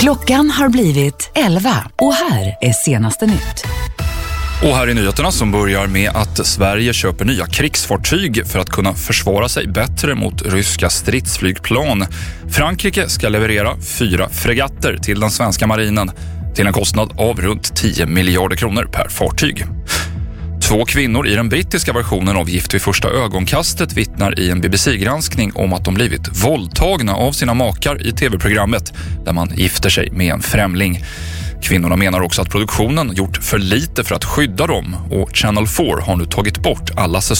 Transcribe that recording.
Klockan har blivit 11 och här är senaste nytt. Och här är nyheterna som börjar med att Sverige köper nya krigsfartyg för att kunna försvara sig bättre mot ryska stridsflygplan. Frankrike ska leverera 4 fregatter till den svenska marinen till en kostnad av runt 10 miljarder kronor per fartyg. 2 kvinnor i den brittiska versionen av Gift vid första ögonkastet vittnar i en BBC-granskning om att de blivit våldtagna av sina makar i tv-programmet där man gifter sig med en främling. Kvinnorna menar också att produktionen gjort för lite för att skydda dem och Channel 4 har nu tagit bort alla säsonger